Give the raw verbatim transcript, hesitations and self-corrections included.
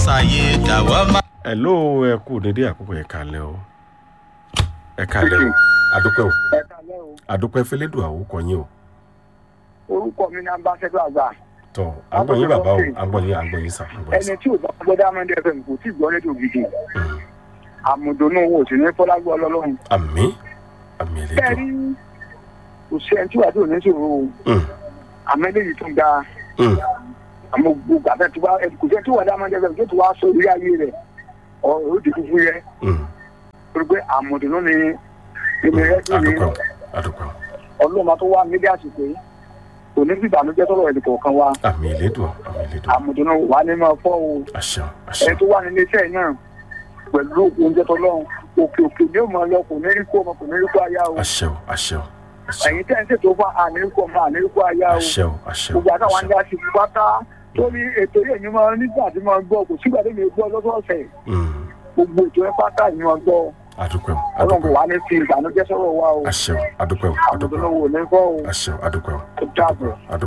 sáyé dàwọ́ má. Hello, ẹ kú dédé àkókò ẹ kálẹ́ o. Ẹ kálẹ́ o. Adúpẹ́ o. Ẹ kálẹ́ o. Adúpẹ́ fẹ́lẹ́dùn àwòkọ yín o. Orúkọ mi ni Ambassador Àgbà. Tọ́, àgbọ̀yìn bàbá o, àgbọ̀yìn àgbọ̀yìn sà. Ẹni tí ò bá gbọ́ Diamond F M kò tí ì gbọ́ rédíò gidi. Àmùdùnú wo sì ní Fọlágbọ́ Ọlọ́run. Àmín. Àmín Bẹ́ẹ̀ ẹlẹ́dùn. ni kò sí ẹni tí wàá tó ní sòro o. Àmọ́ eléyìí tún da. Àmọ́ gbogbo àbẹ́ tí wàá kò sí ẹni tí wàá Diamond F M tó tún wàá sọ orí ayé rẹ̀. Ọ̀rọ̀ ó di fúfú yẹ. Torí pé àmùdùnú ni èmi rẹ̀ sí ni Adúpẹ́ o. Adúpẹ́ o. Ọlọ́run tó wá mídíà àsìkò yìí. Kò ní bí ìbànújẹ́ tọ́lọ̀ ẹni kọ̀ọ̀kan wa. Àmín ẹlẹ́dùn. Àmín ẹlẹ́dùn. Àmùdùnú wà ní máa fọ́ o. Àṣẹ o. Ẹni Àṣẹ tó o. wà nílé iṣẹ́ náà pẹ̀lú oúnjẹ tọ́lọ́run òkè òkè ni ó máa lọ kò ní rí kó ọmọ kò ní rí kó aya o. Àṣẹ o. Àṣẹ o. Àṣẹ o. Ẹ̀yin tẹ́ ń ṣètò fún àníríkó ọmọ àníríkó aya o. Àṣẹ o. Àṣẹ o. Gbogbo àtàwọn ajá sí pátá torí ètò yìí ni máa nígbà tí máa gbọ́ kò sígbà tí mi gbọ́ lọ́sọ̀ọ̀sẹ̀. Gbogbo ètò yẹn pátá ni máa gbọ́. Adúpẹ́ o. Ọlọ́run kò Adúpẹ́ o. wá ní fi ìbànújẹ́ sọ̀rọ̀ wa o. Àṣẹ o. Adúpẹ́ o. Adúpẹ́ Àmùdùnú o. wo ní kọ́ o. Àṣẹ o. Adúpẹ́ o. Ó dàbọ̀. Adúpẹ́ o.